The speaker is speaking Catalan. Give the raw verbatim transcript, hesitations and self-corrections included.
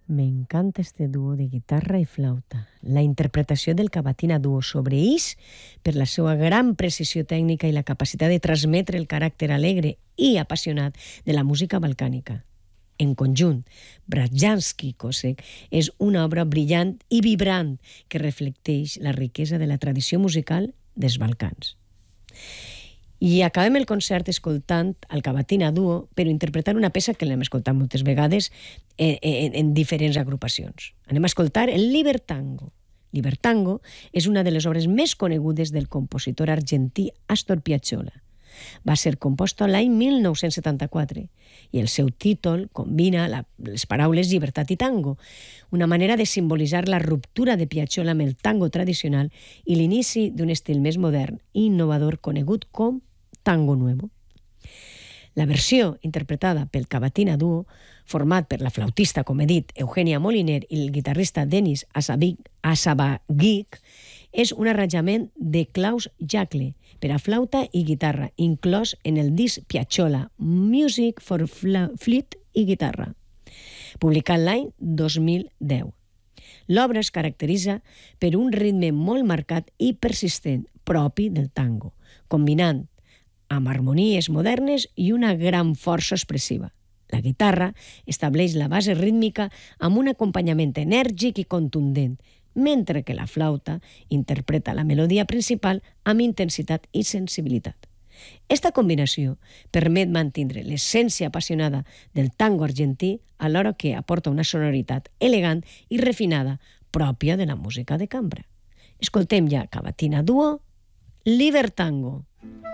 Me encanta este dúo de guitarra i flauta. La interpretació del Cavatina Duo sobre ells, per la seva gran precisió tècnica i la capacitat de transmetre el caràcter alegre i apassionat de la música balcànica. En conjunt, Bratjanski Kosek és una obra brillant i vibrant que reflecteix la riquesa de la tradició musical dels Balcans. I acabem el concert escoltant el Cavatina Duo, però interpretant una peça que l'hem escoltat moltes vegades en, en, en diferents agrupacions. Anem a escoltar el Libertango. Libertango és una de les obres més conegudes del compositor argentí Astor Piazzolla. Va ser composta l'any mil nou-cents setanta-quatre i el seu títol combina la, les paraules llibertat i tango, una manera de simbolitzar la ruptura de Piazzolla amb el tango tradicional i l'inici d'un estil més modern i innovador conegut com Tango Nuevo. La versió interpretada pel Cavatina Duo, format per la flautista, com he dit, Eugenia Moliner i el guitarrista Denis Asabagic, és un arranjament de Klaus Jackle per a flauta i guitarra, inclòs en el disc Piazzolla Music for Flute i Guitarra, publicat l'any dos mil deu. L'obra es caracteritza per un ritme molt marcat i persistent, propi del tango, combinant amb harmonies modernes i una gran força expressiva. La guitarra estableix la base rítmica amb un acompanyament enèrgic i contundent, mentre que la flauta interpreta la melodia principal amb intensitat i sensibilitat. Esta combinació permet mantenir l'essència apassionada del tango argentí alhora que aporta una sonoritat elegant i refinada pròpia de la música de cambra. Escoltem ja Cavatina Duo, Libertango.